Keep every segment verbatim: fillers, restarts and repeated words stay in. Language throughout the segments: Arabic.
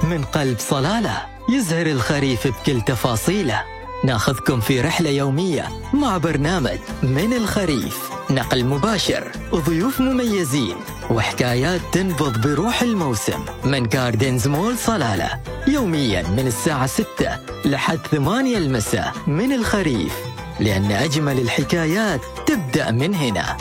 من قلب صلالة، يزهر الخريف بكل تفاصيله. ناخذكم في رحلة يومية مع برنامج من الخريف، نقل مباشر وضيوف مميزين وحكايات تنبض بروح الموسم من جاردنز مول صلالة، يوميا من الساعة ستة لحد ثمانية المساء. من الخريف، لأن أجمل الحكايات تبدأ من هنا.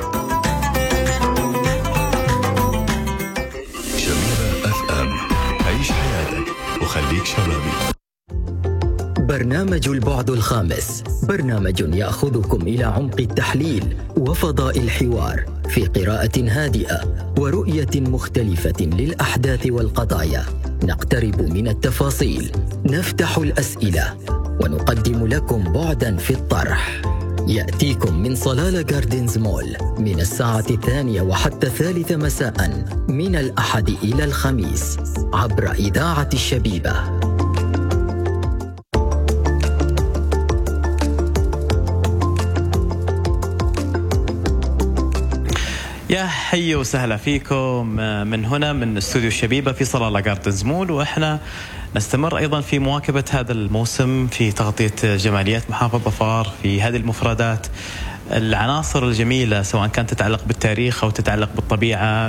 شبيبة اف ام، عيش حياتك وخليك شبابي. برنامج البعد الخامس، برنامج يأخذكم إلى عمق التحليل وفضاء الحوار في قراءة هادئة ورؤية مختلفة للأحداث والقضايا. نقترب من التفاصيل، نفتح الأسئلة، ونقدم لكم بعدا في الطرح. يأتيكم من صلالة جاردنز مول من الساعة الثانية وحتى الثالثة مساء من الأحد إلى الخميس عبر إذاعة الشبيبة. يا حي وسهلا فيكم من هنا من استوديو الشبيبة في صلالة جاردنز مول، وإحنا نستمر أيضا في مواكبة هذا الموسم في تغطية جماليات محافظة ظفار في هذه المفردات، العناصر الجميلة سواء كانت تتعلق بالتاريخ أو تتعلق بالطبيعة،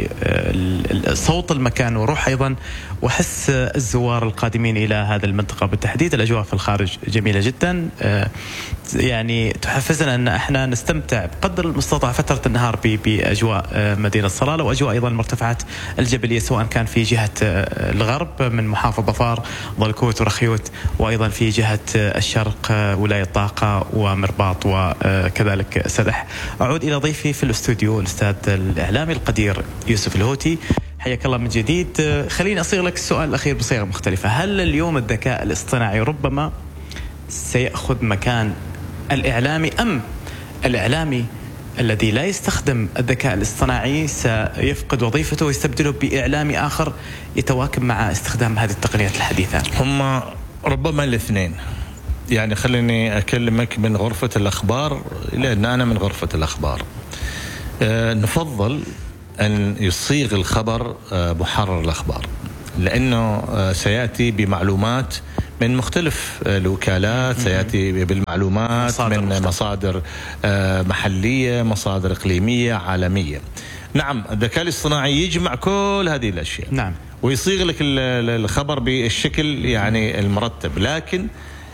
بصوت المكان وروح أيضا وحس الزوار القادمين إلى هذه المنطقة بالتحديد. الأجواء في الخارج جميلة جدا، يعني تحفزنا أن احنا نستمتع بقدر المستطاع فترة النهار بأجواء مدينة صلالة وأجواء أيضا المرتفعات الجبلية، سواء كان في جهة الغرب من محافظة ظفار ضلكوت ورخيوت، وأيضا في جهة الشرق ولاية طاقة ومرباط وكذلك سدح. أعود إلى ضيفي في الاستوديو الأستاذ الإعلامي القدير يوسف الهوتي، حياك الله من جديد. خليني أصيغ لك السؤال الأخير بصيغة مختلفة، هل اليوم الذكاء الاصطناعي ربما سيأخذ مكان الإعلامي، أم الإعلامي الذي لا يستخدم الذكاء الاصطناعي سيفقد وظيفته ويستبدله بإعلامي آخر يتواكب مع استخدام هذه التقنيات الحديثة؟ هم ربما الاثنين، يعني خليني أكلمك من غرفة الأخبار لأن أنا من غرفة الأخبار. أه نفضل أن يصيغ الخبر أه محرر الأخبار، لأنه أه سيأتي بمعلومات من مختلف الوكالات، سيأتي بالمعلومات مصادر من مختلف. مصادر محلية، مصادر إقليمية، عالمية. نعم، الذكاء الاصطناعي يجمع كل هذه الأشياء، نعم، ويصيغ لك الخبر بالشكل يعني المرتب، لكن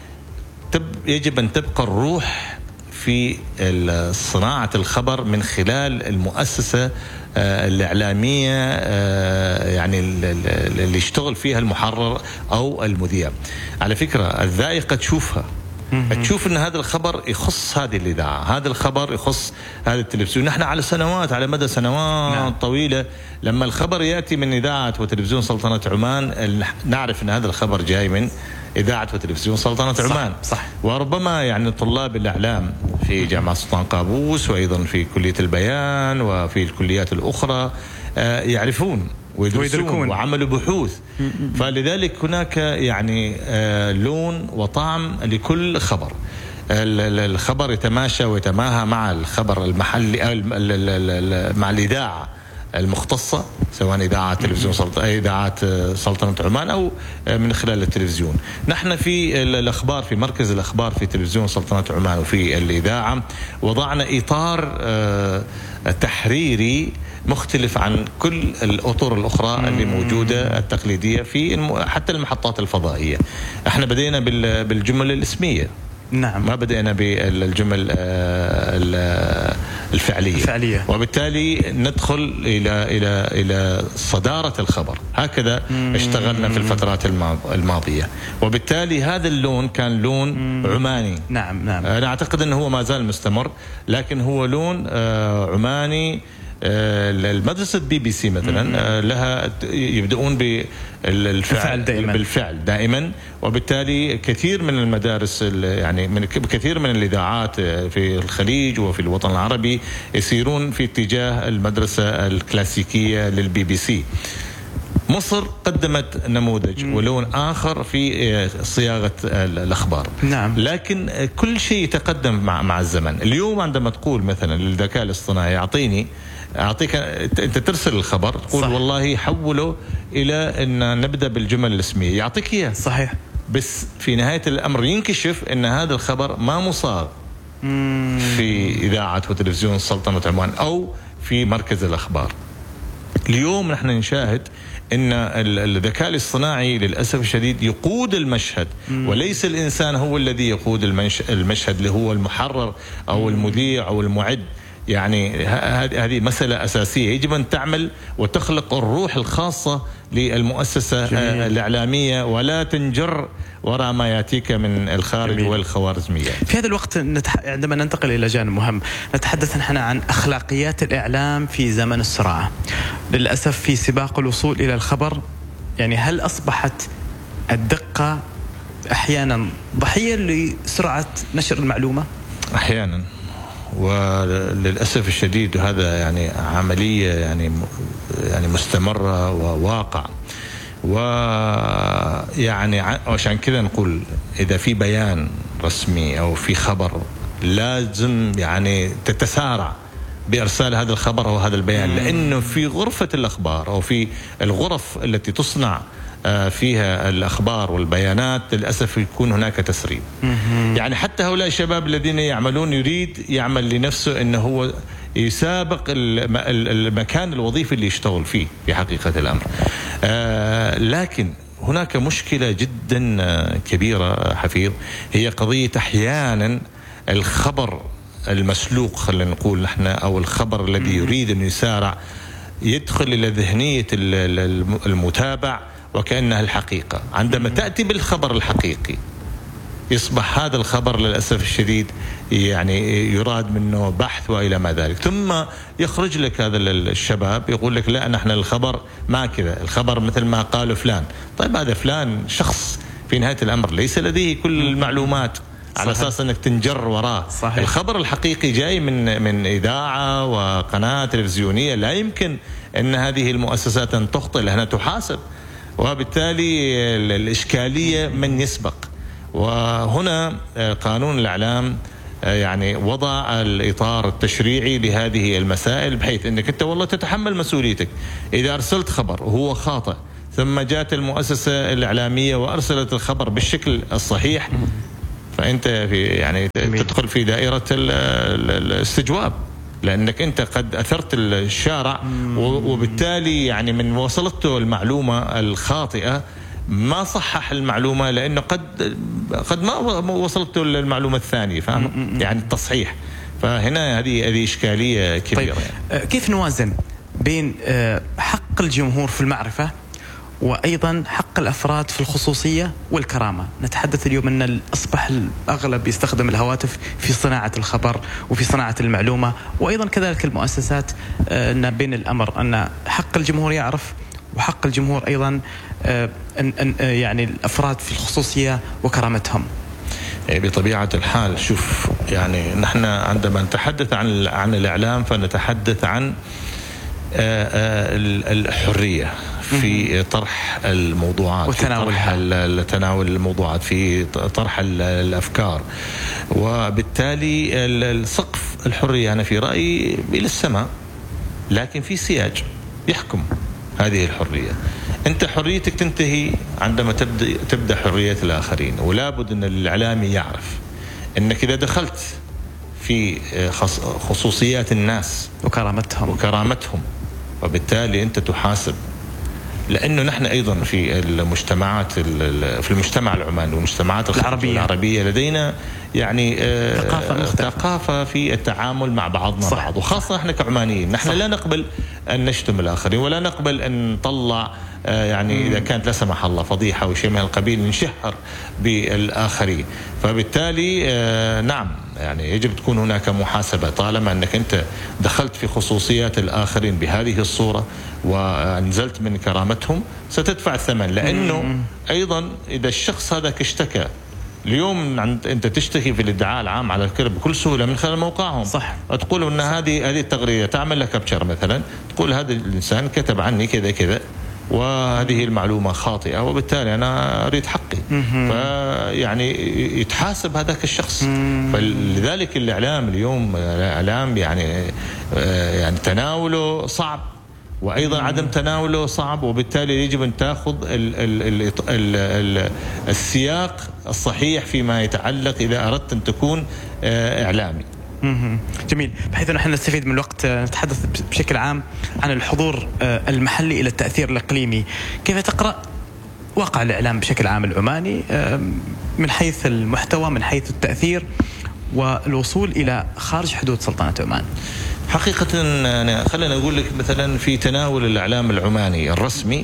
يجب أن تبقى الروح في صناعة الخبر من خلال المؤسسة الإعلامية، يعني اللي يشتغل فيها المحرر أو المذيع. على فكرة الذائقة تشوفها، تشوف أن هذا الخبر يخص هذه الإذاعة، هذا الخبر يخص هذا التلفزيون. نحن على سنوات، على مدى سنوات نعم. طويلة، لما الخبر يأتي من إذاعة وتلفزيون سلطنة عمان نعرف أن هذا الخبر جاي من إذاعة وتلفزيون سلطنة صح عمان صح. وربما يعني طلاب الإعلام في جامعة سلطان قابوس وأيضا في كلية البيان وفي الكليات الأخرى يعرفون ويدرسون وعملوا بحوث، فلذلك هناك يعني لون وطعم لكل خبر. الخبر يتماشى ويتماهى مع الخبر المحلي مع الإذاعة المختصة، سواء إذاعة تلفزيون سلطنة إذاعات سلطنة عمان أو من خلال التلفزيون. نحن في الأخبار، في مركز الأخبار في تلفزيون سلطنة عمان وفي الإذاعة وضعنا إطار تحريري مختلف عن كل الأطر الأخرى اللي موجودة التقليدية في حتى المحطات الفضائية. احنا بدينا بالجمل الاسمية، نعم، ما بدأنا بالجمل الفعلية. الفعلية وبالتالي ندخل إلى إلى إلى صدارة الخبر. هكذا مم. اشتغلنا في الفترات الماضية، وبالتالي هذا اللون كان لون مم. عماني. نعم نعم أنا أعتقد أنه هو ما زال مستمر، لكن هو لون عماني. المدرسة بي بي سي مثلا لها يبدأون بالفعل دائما. بالفعل دائما، وبالتالي كثير من المدارس يعني من كثير من الإذاعات في الخليج وفي الوطن العربي يسيرون في اتجاه المدرسة الكلاسيكية للبي بي سي. مصر قدمت نموذج ولون آخر في صياغة الأخبار، نعم، لكن كل شيء يتقدم مع مع الزمن. اليوم عندما تقول مثلا للذكاء الاصطناعي يعطيني اعطيك انت ترسل الخبر تقول والله حوله الى ان نبدا بالجمل الاسميه، يعطيك اياه صحيح، بس في نهايه الامر ينكشف ان هذا الخبر ما مصاغ في اذاعه وتلفزيون سلطنه عمان او في مركز الاخبار. اليوم نحن نشاهد ان الذكاء الاصطناعي للاسف الشديد يقود المشهد، وليس الانسان هو الذي يقود المشهد اللي هو المحرر او المذيع او المعد. يعني هذه مسألة أساسية يجب أن تعمل وتخلق الروح الخاصة للمؤسسة جميل. الإعلامية، ولا تنجر وراء ما يأتيك من الخارج جميل. والخوارزميات. في هذا الوقت نتح... عندما ننتقل إلى جانب مهم، نتحدث نحن عن أخلاقيات الإعلام في زمن السرعة. للأسف في سباق الوصول إلى الخبر، يعني هل أصبحت الدقة أحيانا ضحية لسرعة نشر المعلومة؟ أحيانا، وللأسف الشديد هذا يعني عملية يعني يعني مستمرة وواقع. ويعني عشان كذا نقول إذا في بيان رسمي أو في خبر لازم يعني تتسارع بإرسال هذا الخبر أو هذا البيان، لأنه في غرفة الأخبار أو في الغرف التي تصنع فيها الأخبار والبيانات للأسف يكون هناك تسريب. يعني حتى هؤلاء الشباب الذين يعملون يريد يعمل لنفسه أنه هو يسابق المكان الوظيفي اللي يشتغل فيه في حقيقة الأمر. آه لكن هناك مشكلة جدا كبيرة حفيظ، هي قضية أحيانا الخبر المسلوق خلينا نقول نحن، أو الخبر الذي يريد أن يسارع يدخل إلى ذهنية المتابع وكأنها الحقيقة. عندما تأتي بالخبر الحقيقي يصبح هذا الخبر للأسف الشديد يعني يراد منه بحث وإلى ما ذلك، ثم يخرج لك هذا الشباب يقول لك لا نحن الخبر ما كذا، الخبر مثل ما قال فلان. طيب هذا فلان شخص في نهاية الأمر ليس لديه كل المعلومات على أساس أنك تنجر وراه. صحيح. الخبر الحقيقي جاي من من إذاعة وقناة تلفزيونية، لا يمكن أن هذه المؤسسات أن تخطئ لأنها تحاسب، وبالتالي الإشكالية من يسبق. وهنا قانون الإعلام يعني وضع الإطار التشريعي لهذه المسائل، بحيث أنك أنت والله تتحمل مسؤوليتك. إذا أرسلت خبر وهو خاطئ ثم جاءت المؤسسة الإعلامية وأرسلت الخبر بالشكل الصحيح، فأنت في يعني تدخل في دائرة الاستجواب، لأنك أنت قد أثرت الشارع، وبالتالي يعني من وصلته المعلومة الخاطئة ما صحح المعلومة، لأنه قد قد ما وصلته المعلومة الثانية، فاهم؟ يعني التصحيح. فهنا هذه هذه إشكالية كبيرة. طيب يعني. كيف نوازن بين حق الجمهور في المعرفة وأيضا حق الأفراد في الخصوصية والكرامة؟ نتحدث اليوم أن أصبح الأغلب يستخدم الهواتف في صناعة الخبر وفي صناعة المعلومة، وأيضا كذلك المؤسسات، أن بين الأمر أن حق الجمهور يعرف وحق الجمهور أيضا أن يعني الأفراد في الخصوصية وكرامتهم. بطبيعة الحال شوف، يعني نحن عندما نتحدث عن عن الإعلام فنتحدث عن الحرية في طرح الموضوعات، وتناولها، في تناول الموضوعات، في طرح الأفكار، وبالتالي السقف الحرية أنا في رأيي إلى السماء، لكن في سياج يحكم هذه الحرية. أنت حريتك تنتهي عندما تبدأ تبدأ حرية الآخرين، ولا بد أن الإعلامي يعرف أنك إذا دخلت في خصوصيات الناس وكرامتهم وكرامتهم وبالتالي أنت تحاسب. لأنه نحن أيضا في المجتمعات في المجتمع العماني والمجتمعات العربية العربية لدينا يعني ثقافة ثقافة في التعامل مع بعضنا صح. بعض، وخاصة نحن كعمانيين نحن صح. لا نقبل أن نشتم الآخرين، ولا نقبل أن نطلع يعني مم. إذا كانت لا سمح الله فضيحة أو شيء من القبيل نشهر بالآخرين. فبالتالي نعم يعني يجب تكون هناك محاسبة، طالما أنك أنت دخلت في خصوصيات الآخرين بهذه الصورة ونزلت من كرامتهم ستدفع الثمن. لأنه مم. أيضا إذا الشخص هذا اشتكى اليوم، أنت تشتكي في الادعاء العام على الكل بكل سهولة من خلال موقعهم صح. تقول أن هذه هذه التغريدة تعمل لك كابتشر مثلا، تقول هذا الإنسان كتب عني كذا كذا، وهذه المعلومة خاطئة، وبالتالي أنا أريد حقي. فيعني يتحاسب هذاك الشخص. فلذلك الإعلام اليوم الإعلام يعني يعني تناوله صعب، وأيضا عدم تناوله صعب، وبالتالي يجب أن تأخذ ال ال ال ال ال السياق الصحيح فيما يتعلق إذا أردت أن تكون إعلامي. جميل. بحيث أن احنا نستفيد من الوقت نتحدث بشكل عام عن الحضور المحلي إلى التأثير الإقليمي. كيف تقرأ واقع الإعلام بشكل عام العماني من حيث المحتوى، من حيث التأثير والوصول إلى خارج حدود سلطنة عمان؟ حقيقة أنا خلينا أقول لك مثلا في تناول الإعلام العماني الرسمي،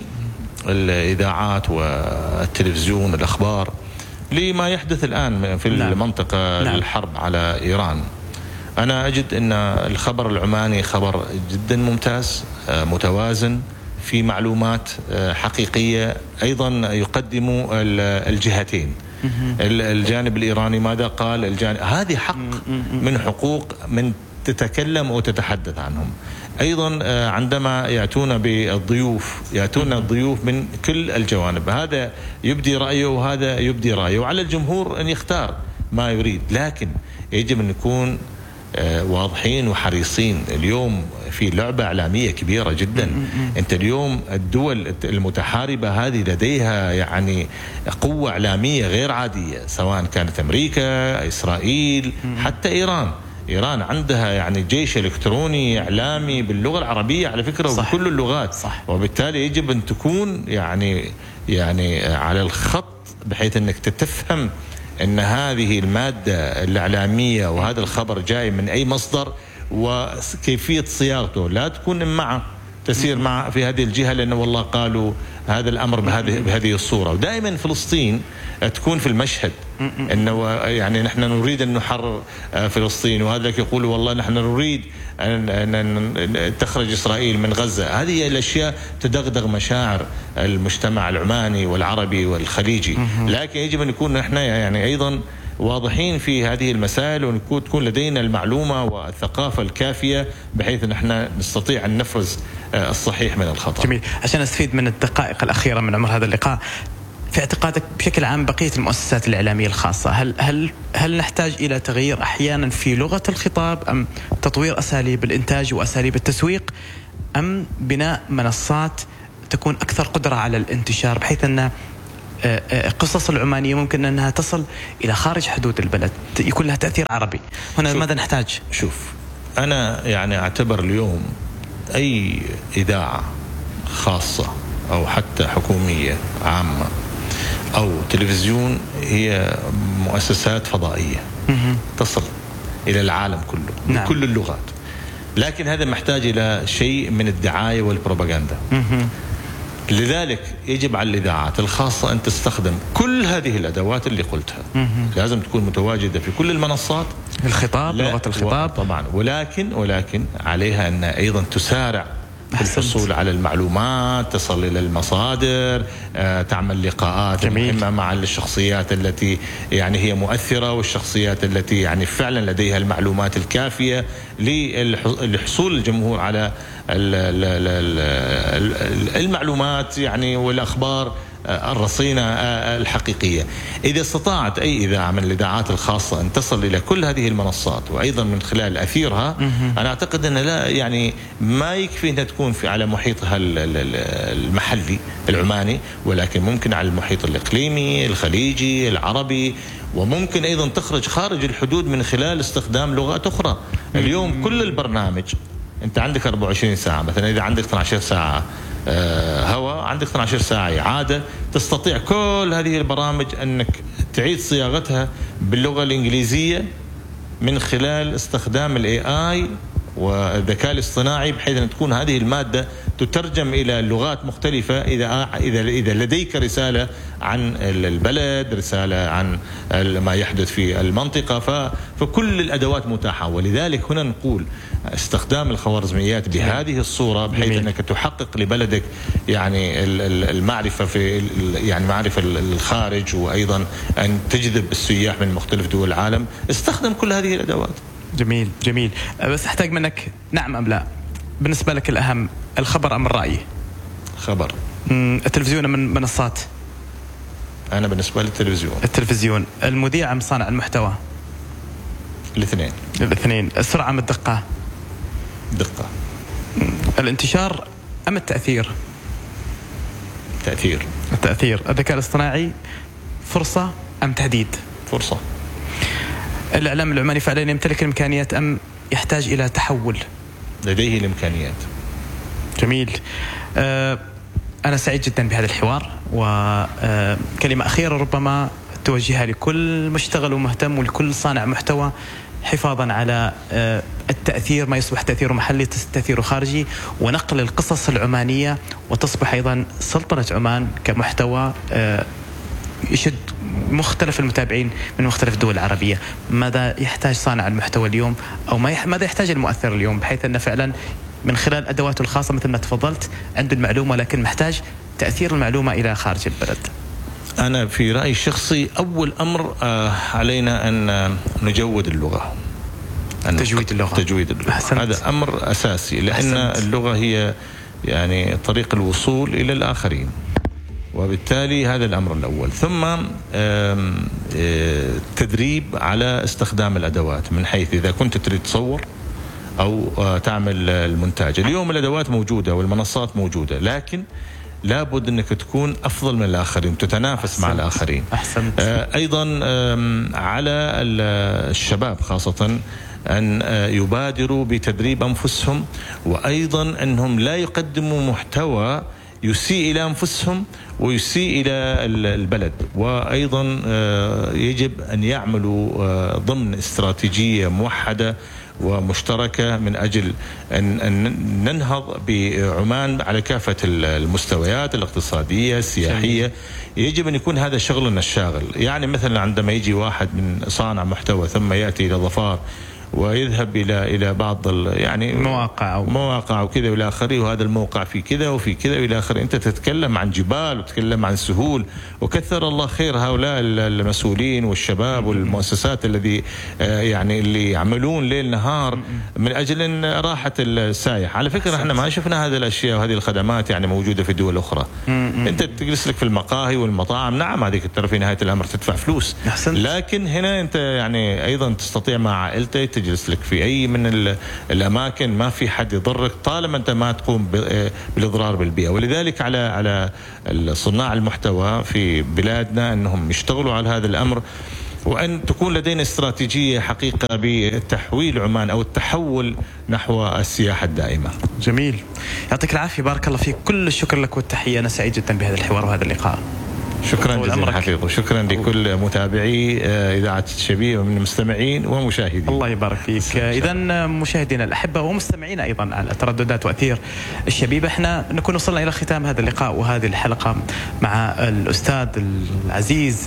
الإذاعات والتلفزيون، الأخبار، لما يحدث الآن في نعم. المنطقة نعم. الحرب على إيران، أنا أجد أن الخبر العماني خبر جدا ممتاز، متوازن، في معلومات حقيقية، أيضا يقدم الجهتين. الجانب الإيراني ماذا قال، الجانب هذه حق من حقوق من تتكلم وتتحدث عنهم. أيضا عندما يأتون بالضيوف، يأتون الضيوف من كل الجوانب، هذا يبدي رأيه وهذا يبدي رأيه، وعلى الجمهور أن يختار ما يريد، لكن يجب أن نكون واضحين وحريصين. اليوم في لعبة إعلامية كبيرة جدا. أنت اليوم الدول المتحاربة هذه لديها يعني قوة إعلامية غير عادية، سواء كانت أمريكا، إسرائيل، حتى إيران. إيران عندها يعني جيش إلكتروني إعلامي باللغة العربية على فكرة، صح. وبكل اللغات، صح. وبالتالي يجب أن تكون يعني يعني على الخط، بحيث أنك تتفهم أن هذه المادة الإعلامية وهذا الخبر جاي من أي مصدر، وكيفية صياغته لا تكون معه تسير مع في هذه الجهة، لأنه والله قالوا هذا الأمر بهذه بهذه الصورة. ودائما فلسطين تكون في المشهد، انه يعني نحن نريد ان نحرر فلسطين، وهذاك يقول والله نحن نريد ان تخرج اسرائيل من غزة. هذه الاشياء تدغدغ مشاعر المجتمع العماني والعربي والخليجي، لكن يجب ان نكون نحن يعني ايضا واضحين في هذه المسائل، وتكون لدينا المعلومة والثقافة الكافية بحيث ان احنا نستطيع ان نفرز الصحيح من الخطأ. جميل. عشان نستفيد من الدقائق الأخيرة من عمر هذا اللقاء، في اعتقادك بشكل عام بقية المؤسسات الإعلامية الخاصة، هل هل هل نحتاج إلى تغيير أحيانا في لغة الخطاب، أم تطوير أساليب الإنتاج وأساليب التسويق، أم بناء منصات تكون أكثر قدرة على الانتشار، بحيث أن قصص العمانية ممكن أنها تصل إلى خارج حدود البلد، يكون لها تأثير عربي؟ هنا ماذا نحتاج؟ شوف، أنا يعني أعتبر اليوم أي إذاعة خاصة أو حتى حكومية عامة أو تلفزيون هي مؤسسات فضائية تصل إلى العالم كله، نعم. بكل اللغات، لكن هذا محتاج إلى شيء من الدعاية والبروباغندا. لذلك يجب على الإذاعات الخاصة أن تستخدم كل هذه الأدوات اللي قلتها. لازم تكون متواجدة في كل المنصات، الخطاب، لغة الخطاب طبعا، ولكن ولكن عليها أن أيضا تسارع في الحصول على المعلومات، تصل إلى المصادر، تعمل لقاءات مهمة مع الشخصيات التي يعني هي مؤثرة، والشخصيات التي يعني فعلا لديها المعلومات الكافية لحصول الجمهور على المعلومات يعني والأخبار الرصينة الحقيقية. إذا استطاعت أي إذاعة من الإذاعات الخاصة أن تصل إلى كل هذه المنصات، وأيضا من خلال أثيرها، أنا أعتقد أن لا يعني ما يكفي أنها تكون في على محيطها المحلي العماني، ولكن ممكن على المحيط الإقليمي، الخليجي، العربي، وممكن أيضا تخرج خارج الحدود من خلال استخدام لغات أخرى. اليوم كل البرنامج أنت عندك أربعة وعشرين ساعة، مثلا إذا عندك اثنتي عشرة ساعة هوا، عندك اثنتي عشرة ساعة إعادة، تستطيع كل هذه البرامج أنك تعيد صياغتها باللغة الإنجليزية من خلال استخدام الاي اي والذكاء الاصطناعي، بحيث أن تكون هذه المادة تترجم إلى لغات مختلفة. إذا إذا إذا لديك رسالة عن البلد، رسالة عن ما يحدث في المنطقة، فكل الأدوات متاحة. ولذلك هنا نقول استخدام الخوارزميات بهذه الصورة، بحيث أنك تحقق لبلدك يعني المعرفة في يعني معرفة الخارج، وأيضا أن تجذب السياح من مختلف دول العالم. استخدم كل هذه الأدوات. جميل جميل. بس أحتاج منك نعم أم لا، بالنسبة لك الأهم الخبر أم الرأي؟ خبر. التلفزيون من منصات؟ أنا بالنسبة للتلفزيون. التلفزيون. المذيع أم صانع المحتوى؟ الاثنين. الاثنين. السرعة أم الدقة؟ دقة. الانتشار أم التأثير؟ تأثير. التأثير. الذكاء الاصطناعي فرصة أم تهديد؟ فرصة. الإعلام العماني فعليا يمتلك الإمكانيات أم يحتاج إلى تحول؟ لديه الإمكانيات. جميل. أه أنا سعيد جدا بهذا الحوار، وكلمة أخيرة ربما توجهها لكل مشتغل ومهتم ولكل صانع محتوى حفاظا على التأثير، ما يصبح تأثيره محلي تأثيره خارجي، ونقل القصص العمانية وتصبح أيضا سلطنة عمان كمحتوى يشد مختلف المتابعين من مختلف الدول العربية. ماذا يحتاج صانع المحتوى اليوم، أو ماذا يحتاج المؤثر اليوم، بحيث أن فعلا من خلال أدواته الخاصة مثل ما تفضلت عنده المعلومة، لكن محتاج تأثير المعلومة إلى خارج البلد؟ أنا في رأيي الشخصي أول أمر علينا أن نجود اللغة. تجويد اللغة. تجويد اللغة. أحسنت. هذا أمر أساسي، لأن أحسنت. اللغة هي يعني طريق الوصول إلى الآخرين، وبالتالي هذا الأمر الأول. ثم تدريب على استخدام الأدوات، من حيث إذا كنت تريد تصور أو تعمل المونتاج. اليوم الأدوات موجودة والمنصات موجودة، لكن لابد أنك تكون أفضل من الآخرين، تتنافس أحسنت. مع الآخرين. أحسنت. أيضا على الشباب خاصة أن يبادروا بتدريب أنفسهم، وأيضا أنهم لا يقدموا محتوى يسيء إلى أنفسهم ويسيء إلى البلد. وأيضا يجب أن يعملوا ضمن استراتيجية موحدة ومشتركة من أجل أن ننهض بعمان على كافة المستويات الاقتصادية السياحية. يجب أن يكون هذا شغلنا الشاغل. يعني مثلا عندما يجي واحد من صانع محتوى ثم يأتي إلى ظفار ويذهب إلى إلى بعض يعني مواقع أو مواقع وكذا والى آخره، وهذا الموقع في كذا وفي كذا والى آخره. أنت تتكلم عن جبال وتتكلم عن سهول، وكثر الله خير هؤلاء المسؤولين والشباب والمؤسسات الذي يعني اللي يعملون ليل نهار من أجل أن راحة السائح. على فكرة احنا ما شفنا هذه الأشياء وهذه الخدمات يعني موجودة في دول أخرى. أنت تجلس لك في المقاهي والمطاعم، نعم هذيك ترى في نهاية الأمر تدفع فلوس، لكن هنا أنت يعني أيضا تستطيع مع عائلتك تجلس لك في أي من الأماكن، ما في حد يضرك طالما أنت ما تقوم بالإضرار بالبيئة. ولذلك على على صناع المحتوى في بلادنا أنهم يشتغلوا على هذا الأمر، وأن تكون لدينا استراتيجية حقيقة بتحويل عمان أو التحول نحو السياحة الدائمة. جميل، يعطيك العافية، بارك الله فيك. كل الشكر لك والتحية، أنا سعيد جدا بهذا الحوار وهذا اللقاء. شكرا جزيلا حفيظ، وشكرا لكل متابعي إذاعة الشبيبة من المستمعين ومشاهدين. الله يبارك فيك. إذا مشاهدينا الأحبة ومستمعينا أيضا على ترددات وأثير الشبيبة، احنا نكون وصلنا إلى ختام هذا اللقاء وهذه الحلقة مع الأستاذ العزيز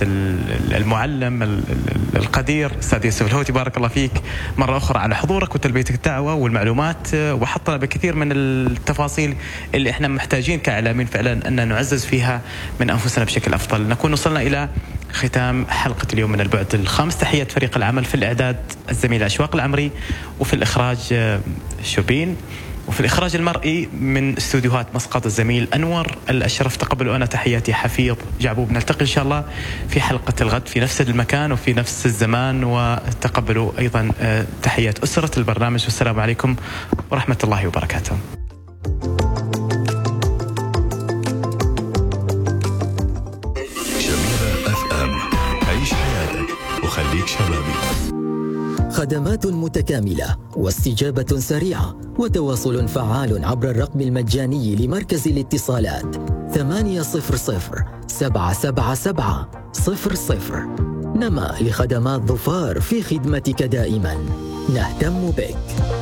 المعلم القدير أستاذ يوسف الهوتي. بارك الله فيك مرة أخرى على حضورك وتلبيتك الدعوة والمعلومات، وحطنا بكثير من التفاصيل اللي احنا محتاجين كإعلاميين فعلا أن نعزز فيها من أنفسنا بشكل أفضل. نكون وصلنا إلى ختام حلقة اليوم من البعد الخامس. تحية فريق العمل في الإعداد الزميلة أشواق العمري، وفي الإخراج شوبين، وفي الإخراج المرئي من استوديوهات مسقط الزميل أنور الأشرف. تقبلوا أنا تحياتي حفيظ جعبوب. نلتقي إن شاء الله في حلقة الغد في نفس المكان وفي نفس الزمان، وتقبلوا أيضا تحيات أسرة البرنامج، والسلام عليكم ورحمة الله وبركاته. عيش حياتك وخليك شبابي. خدمات متكاملة واستجابة سريعة وتواصل فعال عبر الرقم المجاني لمركز الاتصالات ثمانية صفر صفر سبعة سبعة سبعة صفر صفر. نما لخدمات ظفار في خدمتك دائما، نهتم بك.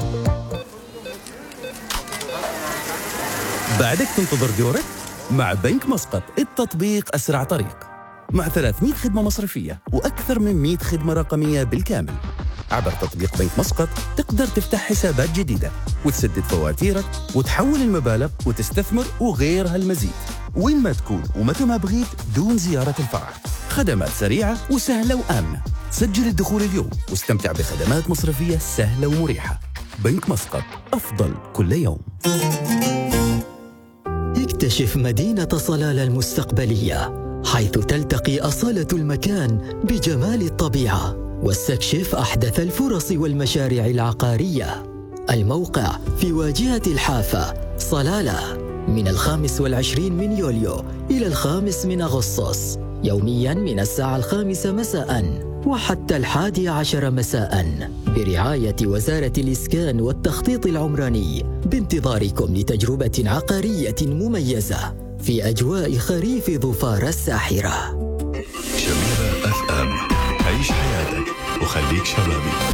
بعدك تنتظر دورك؟ مع بنك مسقط التطبيق أسرع طريق، مع ثلاثمئة خدمة مصرفية وأكثر من مئة خدمة رقمية بالكامل. عبر تطبيق بنك مسقط تقدر تفتح حسابات جديدة وتسدد فواتيرك وتحول المبالغ وتستثمر وغير هالمزيد، وين ما تكون ومتى ما بغيت دون زيارة الفرع. خدمات سريعة وسهلة وآمنة. سجل الدخول اليوم واستمتع بخدمات مصرفية سهلة ومريحة. بنك مسقط، أفضل كل يوم. اكتشف مدينة صلالة المستقبلية، حيث تلتقي أصالة المكان بجمال الطبيعة، واستكشف أحدث الفرص والمشاريع العقارية. الموقع في واجهة الحافة صلالة، من الخامس والعشرين من يوليو إلى الخامس من أغسطس، يومياً من الساعة الخامسة مساءً وحتى الحادي عشر مساءً، برعاية وزارة الإسكان والتخطيط العمراني، بانتظاركم لتجربة عقارية مميزة في أجواء خريف ظفار الساحرة. شبيبة اف ام، عيش حياتك وخليك شبابي.